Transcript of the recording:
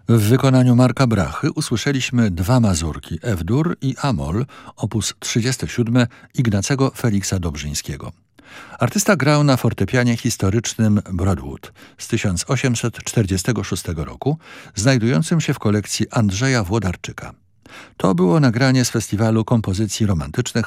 W wykonaniu Marka Brachy usłyszeliśmy dwa mazurki F-dur i A-moll, op. 37 Ignacego Feliksa Dobrzyńskiego. Artysta grał na fortepianie historycznym Broadwood z 1846 roku, znajdującym się w kolekcji Andrzeja Włodarczyka. To było nagranie z festiwalu kompozycji romantycznych